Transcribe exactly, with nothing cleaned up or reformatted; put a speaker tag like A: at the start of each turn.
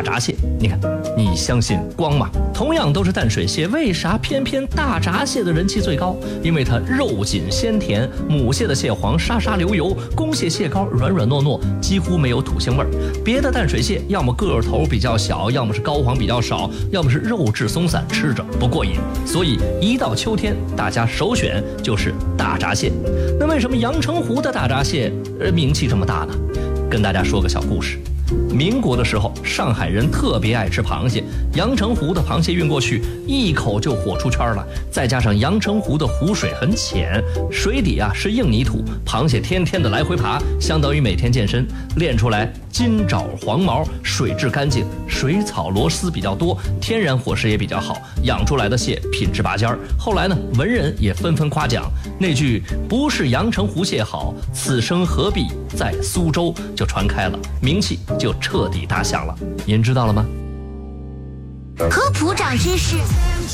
A: 闸蟹。你看，你相信光吗？同样都是淡水蟹，为啥偏偏大闸蟹的人气最高？因为它肉紧鲜甜，母蟹的蟹黄沙沙流油，公蟹蟹膏软软糯糯，几乎没有土腥味儿。别的淡水蟹要么个头比较小，要么是膏黄比较少，要么是肉质松散，吃着不过瘾。所以一到秋天，大家首选就是大闸蟹。那为什么阳澄湖的大闸蟹呃名气这么大呢？跟大家说个小故事。民国的时候，上海人特别爱吃螃蟹，阳澄湖的螃蟹运过去，一口就火出圈了。再加上阳澄湖的湖水很浅，水底啊是硬泥土，螃蟹天天的来回爬，相当于每天健身，练出来金爪黄毛，水质干净，水草螺丝比较多，天然伙食也比较好，养出来的蟹品质拔尖儿。后来呢，文人也纷纷夸奖，那句不是阳澄湖蟹好，此生何必在苏州就传开了，名气就彻底打响了。您知道了吗？
B: 科普长知识。